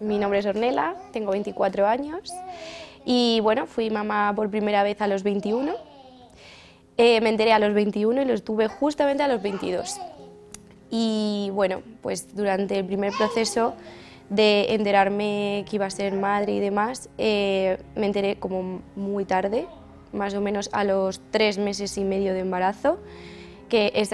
Mi nombre es Ornella, tengo 24 años y bueno, fui mamá por primera vez a los 21. Me enteré a los 21 y los tuve justamente a los 22. Y bueno, pues durante el primer proceso de enterarme que iba a ser madre y demás, me enteré como muy tarde, más o menos a los 3 meses y medio de embarazo, que